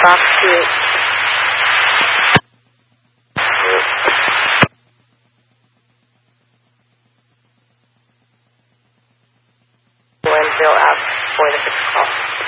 box 2. Bill out for the 6 o'clock.